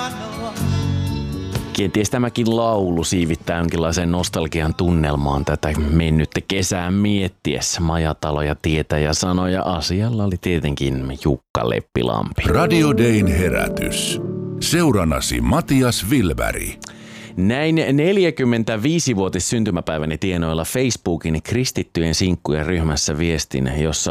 Kenties tämäkin laulu siivittää jonkinlaisen nostalgian tunnelmaan tätä mennyttä kesää miettiessä. Majataloja, tietä ja sanoja. Asialla oli tietenkin Jukka Leppilampi. Radio Dayn herätys. Seuranasi Matias Wilberg. Näin 45-vuotis syntymäpäiväni tienoilla Facebookin kristittyjen sinkkujen ryhmässä viestin, jossa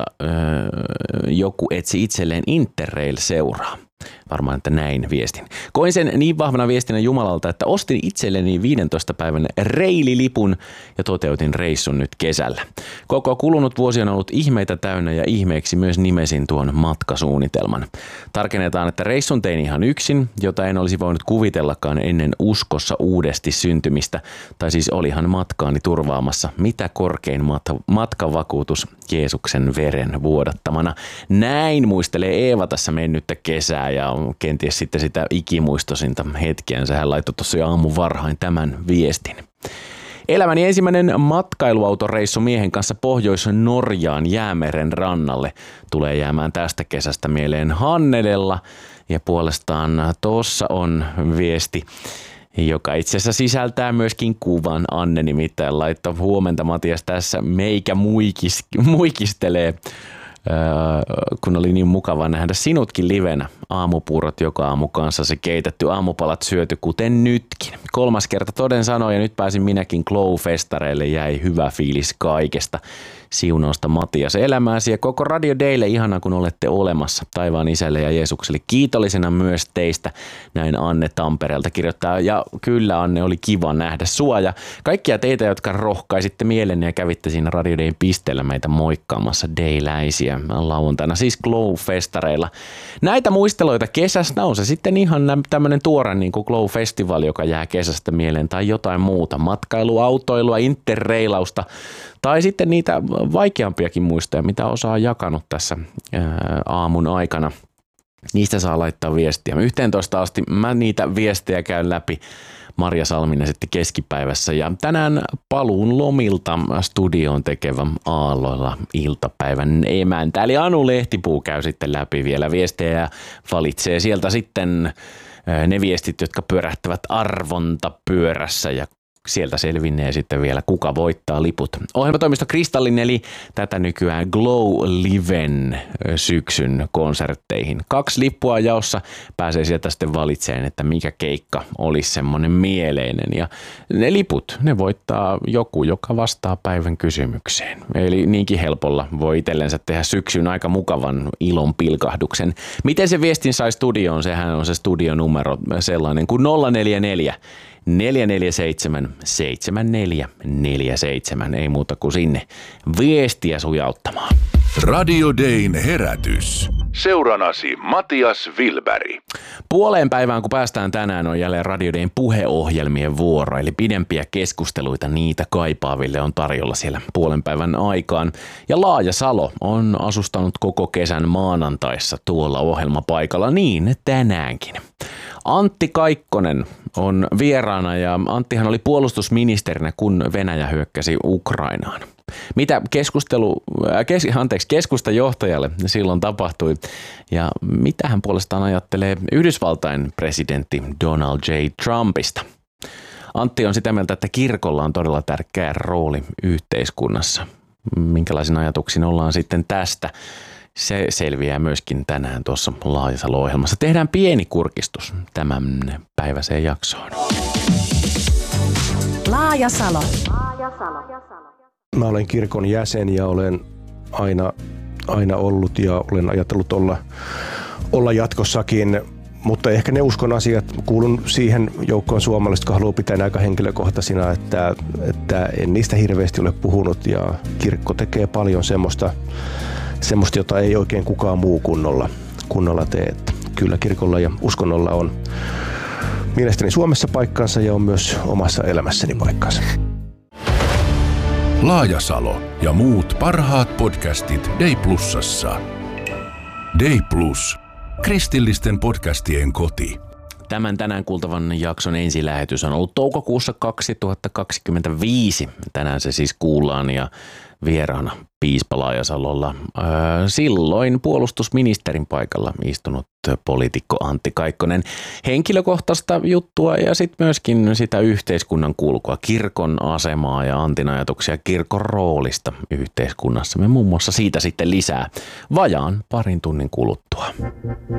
joku etsi itselleen Interrail-seuraa. Varmaan, että näin viestin. Koin sen niin vahvana viestinä Jumalalta, että ostin itselleni 15 päivän reililipun ja toteutin reissun nyt kesällä. Koko kulunut vuosi on ollut ihmeitä täynnä ja ihmeeksi myös nimesin tuon matkasuunnitelman. Tarkennetaan, että reissun tein ihan yksin, jota en olisi voinut kuvitellakaan ennen uskossa uudesti syntymistä. Tai siis olihan matkaani turvaamassa mitä korkein matkavakuutus Jeesuksen veren vuodattamana. Näin muistelee Eeva tässä mennyttä kesää ja kenties sitten sitä ikimuistoisinta hetkeänsä. Hän laittoi tuossa jo aamun varhain tämän viestin. Elämäni ensimmäinen matkailuautoreissu miehen kanssa Pohjois-Norjaan Jäämeren rannalle tulee jäämään tästä kesästä mieleen Hannelella. Ja puolestaan tuossa on viesti, joka itse asiassa sisältää myöskin kuvan. Anne nimittäin laittoi huomenta Matias tässä meikä muikistelee. Kun oli niin mukava nähdä sinutkin livenä. Aamupuurot joka aamu kanssasi keitetty, aamupalat syöty kuten nytkin. 3. kerta toden sanoi ja nyt pääsin minäkin Glow-festareille, jäi hyvä fiilis kaikesta. Siunausta Matias elämääsi ja koko Radio Daylle ihana kun olette olemassa. Taivaan isälle ja Jeesukselle kiitollisena myös teistä. Näin Anne Tampereelta kirjoittaa ja kyllä Anne oli kiva nähdä sua ja kaikkia teitä, jotka rohkaisitte mielenne ja kävitte siinä Radio Dayn pisteellä meitä moikkaamassa dayläisiä lauantaina, siis Glow-festareilla. Näitä muisteloita kesästä on se sitten ihan tämmöinen tuore niin kuin Glow-festival, joka jää kesästä mieleen tai jotain muuta. Matkailuautoilua, interreilausta tai sitten niitä vaikeampiakin muistoja, mitä osa on jakanut tässä aamun aikana. Niistä saa laittaa viestiä. 11 asti mä niitä viestejä käyn läpi. Marja Salminen sitten keskipäivässä ja tänään paluun lomilta studioon tekevä Aalloilla iltapäivän emäntä. Eli Anu Lehtipuu käy sitten läpi vielä viestejä ja valitsee sieltä sitten ne viestit, jotka pyörähtävät arvontapyörässä ja sieltä selvinnee sitten vielä, kuka voittaa liput. Ohjelmatoimisto Kristallin eli tätä nykyään Glow Liven syksyn konsertteihin. 2 lippua jaossa pääsee sieltä sitten valitsemaan, että mikä keikka olisi semmoinen mieleinen. Ja ne liput, ne voittaa joku, joka vastaa päivän kysymykseen. Eli niinkin helpolla voi itsellensä tehdä syksyn aika mukavan ilon pilkahduksen. Miten se viestin sai studioon? Sehän on se studionumero sellainen kuin 044 447 7447. Ei muuta kuin sinne viestiä sujauttamaan. Radio Dayn herätys. Seuranasi Matias Wilberg. Puoleen päivään kun päästään tänään on jälleen Radio Dayn puheohjelmien vuoro. Eli pidempiä keskusteluita niitä kaipaaville on tarjolla siellä puolen päivän aikaan. Ja Laaja Salo on asustanut koko kesän maanantaissa tuolla ohjelmapaikalla niin tänäänkin. Antti Kaikkonen on vieraana ja Anttihan oli puolustusministerinä, kun Venäjä hyökkäsi Ukrainaan. Mitä keskustajohtajalle silloin tapahtui ja mitä hän puolestaan ajattelee Yhdysvaltain presidentti Donald J. Trumpista? Antti on sitä mieltä, että kirkolla on todella tärkeä rooli yhteiskunnassa. Minkälaisin ajatuksin ollaan sitten tästä? Se selviää myöskin tänään tuossa Laajasalo-ohjelmassa. Tehdään pieni kurkistus tämän päiväiseen jaksoon. Laajasalo. Mä olen kirkon jäsen ja olen aina ollut ja olen ajatellut olla jatkossakin. Mutta ehkä ne uskon asiat, kuulun siihen joukkoon suomalaiset, jotka haluaa pitää aika henkilökohtaisina, että en niistä hirveästi ole puhunut ja kirkko tekee paljon semmoista, jota ei oikein kukaan muu kunnolla tee. Että kyllä kirkolla ja uskonnolla on mielestäni Suomessa paikkansa ja on myös omassa elämässäni paikkansa. Laajasalo ja muut parhaat podcastit Day Plusassa. Day Plus. Kristillisten podcastien koti. Tämän tänään kuultavan jakson ensilähetys on ollut toukokuussa 2025. Tänään se siis kuullaan ja vieraana piispa Laajasalolla silloin puolustusministerin paikalla istunut poliitikko Antti Kaikkonen. Henkilökohtaista juttua ja sitten myöskin sitä yhteiskunnan kulkua, kirkon asemaa ja Antin ajatuksia kirkon roolista yhteiskunnassa. Me muun muassa siitä sitten lisää vajaan parin tunnin kuluttua.